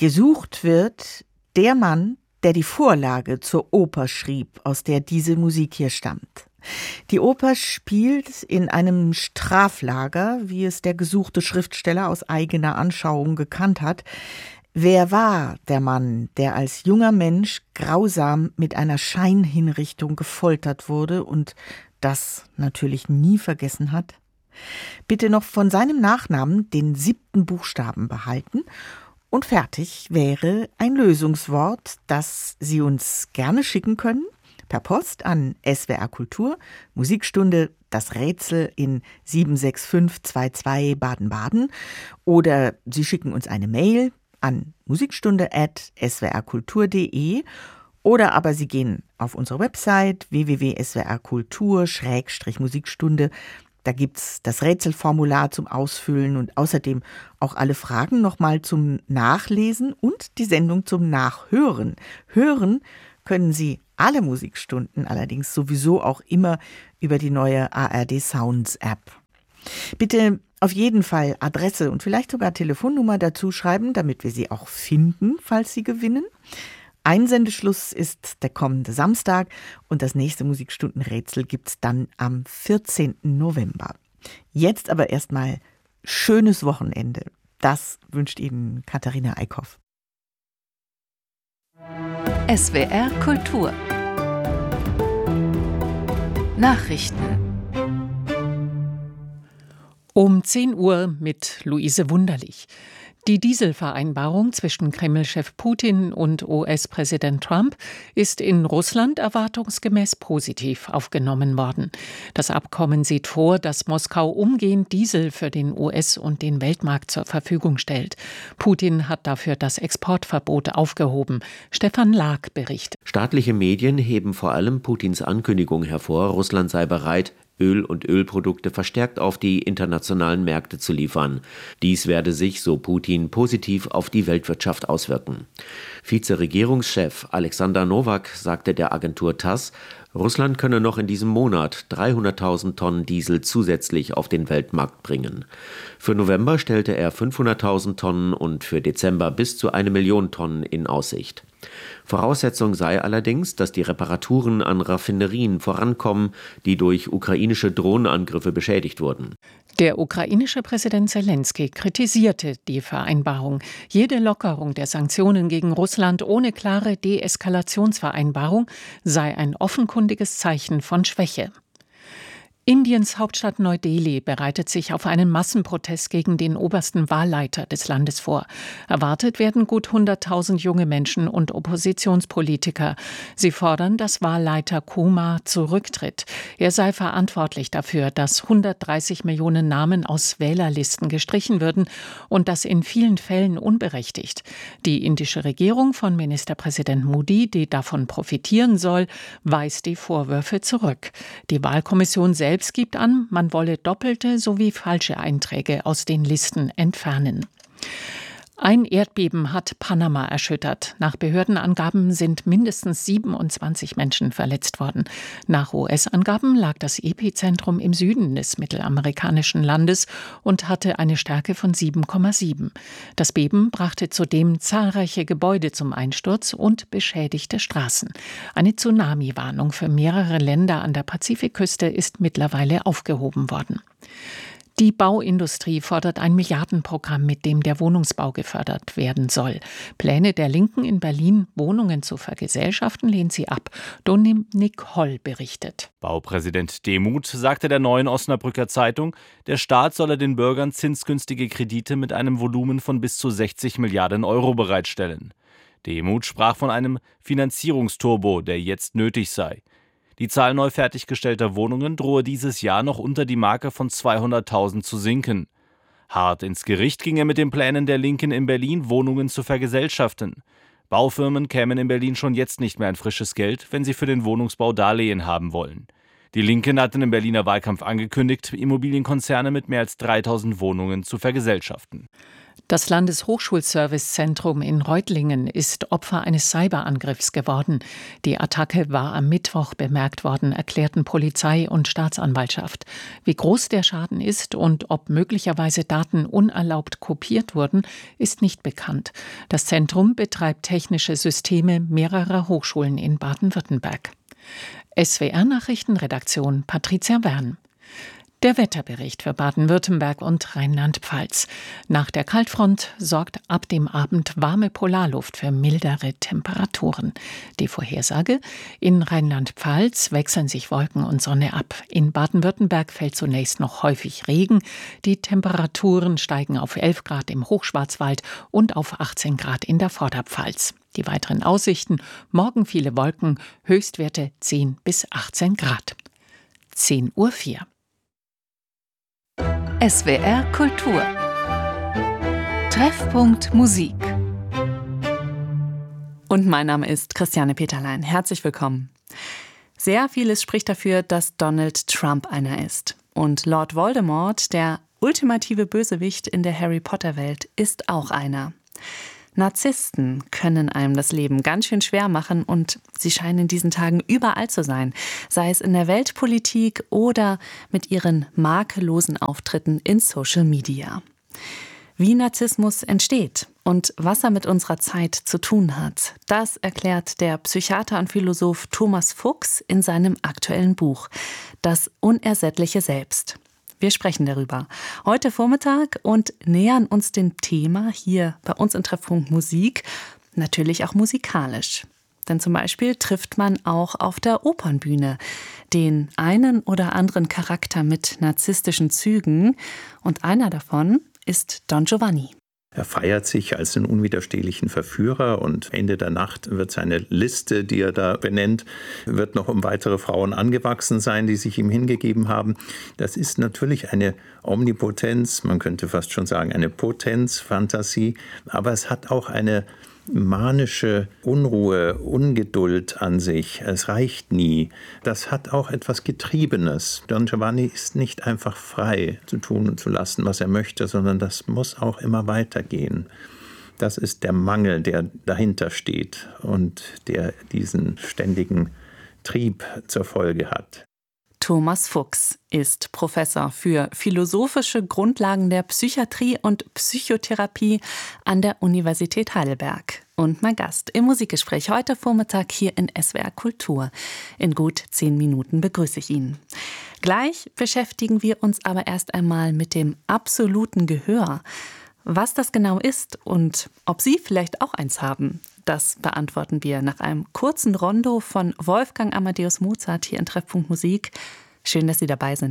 Gesucht wird der Mann, der die Vorlage zur Oper schrieb, aus der diese Musik hier stammt. Die Oper spielt in einem Straflager, wie es der gesuchte Schriftsteller aus eigener Anschauung gekannt hat. Wer war der Mann, der als junger Mensch grausam mit einer Scheinhinrichtung gefoltert wurde und das natürlich nie vergessen hat? Bitte noch von seinem Nachnamen den 7. Buchstaben behalten und fertig wäre ein Lösungswort, das Sie uns gerne schicken können. Per Post an SWR Kultur, Musikstunde Das Rätsel in 76522 Baden-Baden. Oder Sie schicken uns eine Mail an musikstunde@swrkultur.de oder aber Sie gehen auf unsere Website www.swrkultur/musikstunde. Da gibt's das Rätselformular zum Ausfüllen und außerdem auch alle Fragen nochmal zum Nachlesen und die Sendung zum Nachhören. Hören können Sie alle Musikstunden allerdings sowieso auch immer über die neue ARD Sounds App. Bitte auf jeden Fall Adresse und vielleicht sogar Telefonnummer dazu schreiben, damit wir Sie auch finden, falls Sie gewinnen. Einsendeschluss ist der kommende Samstag und das nächste Musikstundenrätsel gibt's dann am 14. November. Jetzt aber erstmal schönes Wochenende. Das wünscht Ihnen Katharina Eickhoff. SWR Kultur Nachrichten um 10 Uhr mit Luise Wunderlich. Die Dieselvereinbarung zwischen Kreml-Chef Putin und US-Präsident Trump ist in Russland erwartungsgemäß positiv aufgenommen worden. Das Abkommen sieht vor, dass Moskau umgehend Diesel für den US- und den Weltmarkt zur Verfügung stellt. Putin hat dafür das Exportverbot aufgehoben. Stefan Lag berichtet. Staatliche Medien heben vor allem Putins Ankündigung hervor, Russland sei bereit, Öl und Ölprodukte verstärkt auf die internationalen Märkte zu liefern. Dies werde sich, so Putin, positiv auf die Weltwirtschaft auswirken. Vizeregierungschef Alexander Nowak sagte der Agentur TASS, Russland könne noch in diesem Monat 300.000 Tonnen Diesel zusätzlich auf den Weltmarkt bringen. Für November stellte er 500.000 Tonnen und für Dezember bis zu 1 Million Tonnen in Aussicht. Voraussetzung sei allerdings, dass die Reparaturen an Raffinerien vorankommen, die durch ukrainische Drohnenangriffe beschädigt wurden. Der ukrainische Präsident Selenskyj kritisierte die Vereinbarung. Jede Lockerung der Sanktionen gegen Russland ohne klare Deeskalationsvereinbarung sei ein offenkundiges Zeichen von Schwäche. Indiens Hauptstadt Neu-Delhi bereitet sich auf einen Massenprotest gegen den obersten Wahlleiter des Landes vor. Erwartet werden gut 100.000 junge Menschen und Oppositionspolitiker. Sie fordern, dass Wahlleiter Kumar zurücktritt. Er sei verantwortlich dafür, dass 130 Millionen Namen aus Wählerlisten gestrichen würden und das in vielen Fällen unberechtigt. Die indische Regierung von Ministerpräsident Modi, die davon profitieren soll, weist die Vorwürfe zurück. Die Wahlkommission selbst gibt an, man wolle doppelte sowie falsche Einträge aus den Listen entfernen. Ein Erdbeben hat Panama erschüttert. Nach Behördenangaben sind mindestens 27 Menschen verletzt worden. Nach US-Angaben lag das Epizentrum im Süden des mittelamerikanischen Landes und hatte eine Stärke von 7,7. Das Beben brachte zudem zahlreiche Gebäude zum Einsturz und beschädigte Straßen. Eine Tsunami-Warnung für mehrere Länder an der Pazifikküste ist mittlerweile aufgehoben worden. Die Bauindustrie fordert ein Milliardenprogramm, mit dem der Wohnungsbau gefördert werden soll. Pläne der Linken in Berlin, Wohnungen zu vergesellschaften, lehnt sie ab. Dominik Holl berichtet. Baupräsident Demuth sagte der Neuen Osnabrücker Zeitung, der Staat solle den Bürgern zinsgünstige Kredite mit einem Volumen von bis zu 60 Milliarden Euro bereitstellen. Demuth sprach von einem Finanzierungsturbo, der jetzt nötig sei. Die Zahl neu fertiggestellter Wohnungen drohe dieses Jahr noch unter die Marke von 200.000 zu sinken. Hart ins Gericht ging er mit den Plänen der Linken in Berlin, Wohnungen zu vergesellschaften. Baufirmen kämen in Berlin schon jetzt nicht mehr an frisches Geld, wenn sie für den Wohnungsbau Darlehen haben wollen. Die Linken hatten im Berliner Wahlkampf angekündigt, Immobilienkonzerne mit mehr als 3.000 Wohnungen zu vergesellschaften. Das Landeshochschulservicezentrum in Reutlingen ist Opfer eines Cyberangriffs geworden. Die Attacke war am Mittwoch bemerkt worden, erklärten Polizei und Staatsanwaltschaft. Wie groß der Schaden ist und ob möglicherweise Daten unerlaubt kopiert wurden, ist nicht bekannt. Das Zentrum betreibt technische Systeme mehrerer Hochschulen in Baden-Württemberg. SWR-Nachrichtenredaktion Patricia Wern. Der Wetterbericht für Baden-Württemberg und Rheinland-Pfalz. Nach der Kaltfront sorgt ab dem Abend warme Polarluft für mildere Temperaturen. Die Vorhersage: In Rheinland-Pfalz wechseln sich Wolken und Sonne ab. In Baden-Württemberg fällt zunächst noch häufig Regen. Die Temperaturen steigen auf 11 Grad im Hochschwarzwald und auf 18 Grad in der Vorderpfalz. Die weiteren Aussichten: morgen viele Wolken, Höchstwerte 10 bis 18 Grad. 10:04 Uhr. SWR Kultur. Treffpunkt Musik. Und mein Name ist Christiane Peterlein. Herzlich willkommen. Sehr vieles spricht dafür, dass Donald Trump einer ist. Und Lord Voldemort, der ultimative Bösewicht in der Harry-Potter-Welt, ist auch einer. Narzissten können einem das Leben ganz schön schwer machen und sie scheinen in diesen Tagen überall zu sein, sei es in der Weltpolitik oder mit ihren makellosen Auftritten in Social Media. Wie Narzissmus entsteht und was er mit unserer Zeit zu tun hat, das erklärt der Psychiater und Philosoph Thomas Fuchs in seinem aktuellen Buch »Das unersättliche Selbst«. Wir sprechen darüber heute Vormittag und nähern uns dem Thema hier bei uns in Treffpunkt Musik, natürlich auch musikalisch. Denn zum Beispiel trifft man auch auf der Opernbühne den einen oder anderen Charakter mit narzisstischen Zügen und einer davon ist Don Giovanni. Er feiert sich als einen unwiderstehlichen Verführer und Ende der Nacht wird seine Liste, die er da benennt, wird noch um weitere Frauen angewachsen sein, die sich ihm hingegeben haben. Das ist natürlich eine Omnipotenz, man könnte fast schon sagen eine Potenzfantasie, aber es hat auch eine manische Unruhe, Ungeduld an sich. Es reicht nie. Das hat auch etwas Getriebenes. Don Giovanni ist nicht einfach frei zu tun und zu lassen, was er möchte, sondern das muss auch immer weitergehen. Das ist der Mangel, der dahinter steht und der diesen ständigen Trieb zur Folge hat. Thomas Fuchs ist Professor für philosophische Grundlagen der Psychiatrie und Psychotherapie an der Universität Heidelberg und mein Gast im Musikgespräch heute Vormittag hier in SWR Kultur. In gut 10 Minuten begrüße ich ihn. Gleich beschäftigen wir uns aber erst einmal mit dem absoluten Gehör. Was das genau ist und ob Sie vielleicht auch eins haben, das beantworten wir nach einem kurzen Rondo von Wolfgang Amadeus Mozart hier in Treffpunkt Musik. Schön, dass Sie dabei sind.